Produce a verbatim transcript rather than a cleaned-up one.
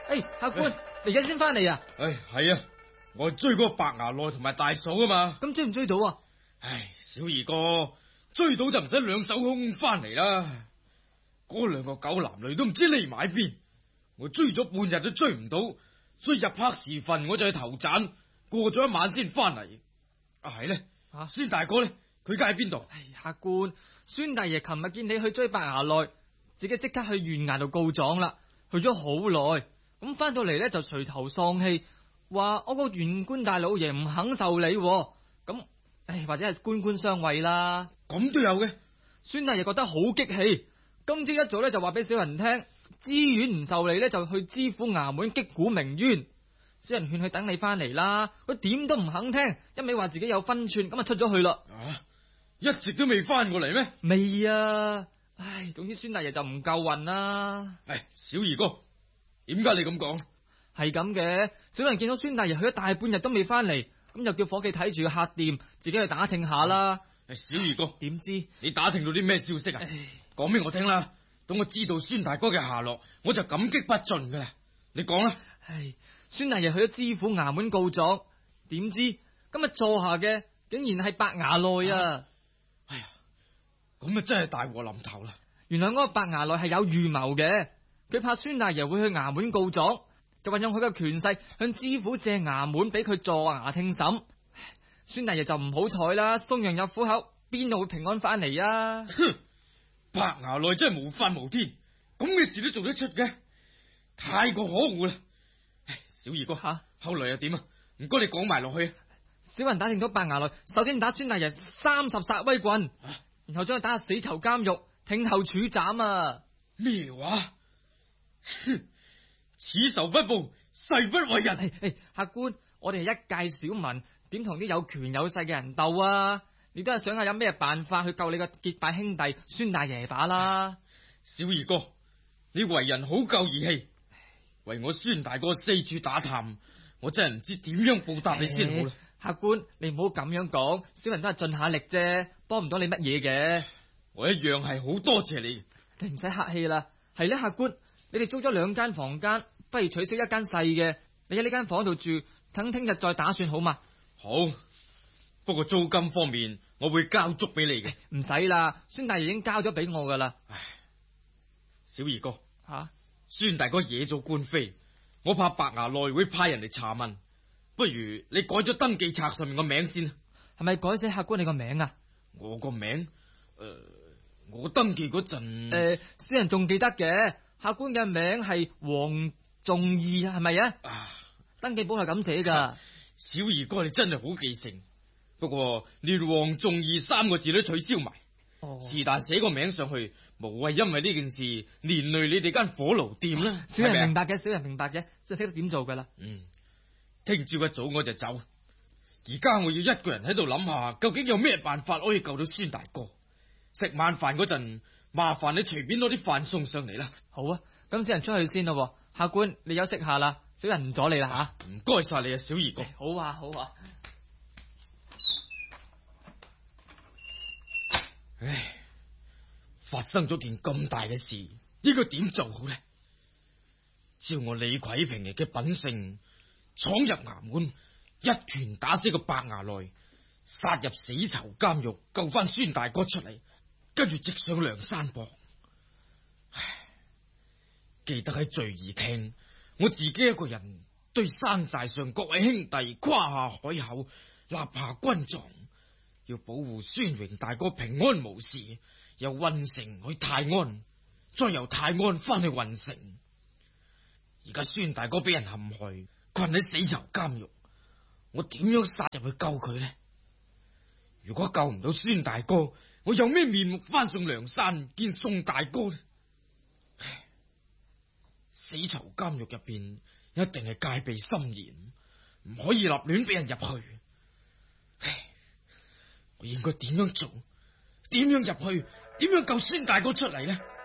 誒，客官，你而家先翻嚟啊？ 唉，係啊，我追嗰個白牙內同埋大嫂啊嘛。 咁追唔追到啊？ 唉，小二哥，追到就唔使兩手空翻嚟啦。嗰兩個狗男女都唔知匿埋喺邊，我追咗半日都追唔到，所以入黑時分我就去投棧，過咗一晚先翻嚟。啊，係咧， 啊， 孫大哥咧，佢家喺邊度？ 唉，客官，孫大爺琴日見你去追白牙內，自己即刻去縣衙度告狀啦，去咗好耐，咁翻到嚟咧就垂頭喪氣，話我個縣官大老爺唔肯受理，咁唉，或者係官官相衛啦。 咁都有嘅。 孫大爺覺得好激氣，今朝一早咧就話俾小人聽，知縣唔受理咧就去知府衙門擊鼓鳴冤。小人勸佢等你翻嚟啦，佢點都唔肯聽，一味話自己有分寸，咁啊出咗去啦。 啊，一直都未翻過嚟咩？ 未啊，唉，總之孫大爺就唔夠運啦。 唉，小二哥，點解你咁講？ 係咁嘅，小人見到孫大爺去咗大半日都未翻嚟，咁就叫伙計睇住個客店，自己去打聽下啦。 唉，小二哥， 點知你打聽到啲咩消息啊？講俾我聽啦，等我知道孫大哥嘅下落，我就感激不盡噶啦。你講啦。 唉，孫大爺去咗知府衙門告狀，點知今日坐下嘅竟然係白牙內啊！ 哎呀，咁啊真係大禍臨頭啦！ 原來嗰個白牙內係有預謀嘅，佢怕孫大爺會去衙門告狀，就運用佢嘅權勢向知府借衙門俾佢坐衙聽審。孫大爺就唔好彩啦，送羊入虎口，邊度會平安翻嚟啊？ 哼，白牙內真係無法無天，咁嘅事都做得出嘅，太過可惡啦！唉，小二哥吓， 啊、 後來又點啊？唔該你講埋落去。 小人打聽到白牙內首先打孫大爺三十殺威棍， 啊、 然後將佢打入死囚監獄，聽候處斬啊！ 咩話？哼，此仇不報，誓不為人。 誒誒，客官，我哋係一介小民，點同啲有權有勢嘅人鬥啊？你都係想下有咩辦法去救你個結拜兄弟孫大爺把啦？ 小二哥，你為人好夠義氣，為我孫大哥四處打探，我真係唔知點樣報答你先好啦。 客官，你唔好咁樣講，小人都係盡下力啫，幫唔到你乜嘢嘅。 我一樣係好多謝你。 你唔使客氣啦。係咧，客官，你哋租咗兩間房間，不如取消一間細嘅，你喺呢間房度住，等聽日再打算好嘛？ 好，不過租金方面我會交足俾你嘅。 唔使啦，孫大爺已經交咗俾我噶啦。 唉，小二哥吓、啊， 孫大哥惹咗官非，我怕白牙內會派人嚟查問，不如你改咗登記冊上面個名先。 係咪改寫客官你個名啊？ 我個名，誒、呃，我登記嗰陣， 誒、呃，小人仲記得嘅，客官嘅名係黃仲義，係咪啊？ 啊， 登記簿係咁寫噶。 小二哥你真係好記性，不過連黃仲義三個字都取消埋，是但寫個名上去，無謂因為呢件事連累你哋間火爐店啦。 小人明白嘅，小人明白嘅，就識得點做噶啦。 嗯，聽朝一早我就走，而家我要一個人喺度諗下，究竟有咩辦法可以救到孫大哥。食晚飯嗰陣，麻煩你隨便攞啲飯送上嚟啦。 好啊，咁小人出去先咯。客官，你休息下啦，小人唔阻你啦吓。 唔該晒你啊，小二哥。 好啊，好啊。 唉，發生咗件咁大嘅事，應該點做好呢？照我李逵平日嘅品性，闖入衙門，一拳打死個白牙內，殺入死囚監獄，救翻孫大哥出嚟，跟住直上梁山泊。唉，記得喺聚義廳，我自己一個人對山寨上各位兄弟誇下海口，立下軍狀，要保護孫榮大哥平安無事，由運城去泰安，再由泰安翻去運城。而家孫大哥俾人陷害，困喺死囚監獄，我點樣殺入去救佢呢？如果救唔到孫大哥，我有咩面目翻上梁山見宋大哥呢？唉，死囚監獄入邊一定係戒備森嚴，唔可以立亂俾人入去。唉，我應該點樣做？點樣入去？點樣救孫大哥出嚟呢？